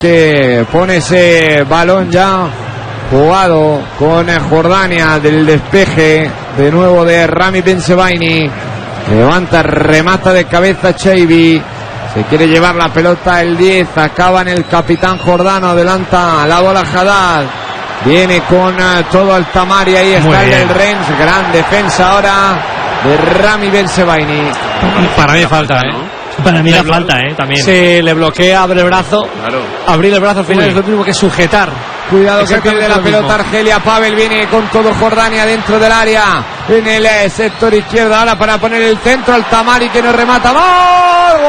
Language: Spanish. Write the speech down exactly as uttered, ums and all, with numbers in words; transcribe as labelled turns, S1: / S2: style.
S1: Que pone ese balón ya jugado con Jordania del despeje de nuevo de Rami Bensebaini. Levanta, remata de cabeza Cheibi. Se quiere llevar la pelota el diez. Acaba en el capitán jordano. Adelanta la bola Haddad. Viene con uh, todo el Tamari. Ahí está el del Rennes. Gran defensa ahora de Rami Bensebaini.
S2: Para mí falta, ¿eh?
S3: Para mí la falta, ¿eh? También.
S2: Se le bloquea, abre el brazo. Claro. Abrir el brazo al final Uy. es lo mismo que sujetar.
S1: Cuidado que pierde la pelota Argelia. Pavel viene con todo Jordania dentro del área. En el sector izquierdo ahora para poner el centro al Tamari que no remata. ¡Gol!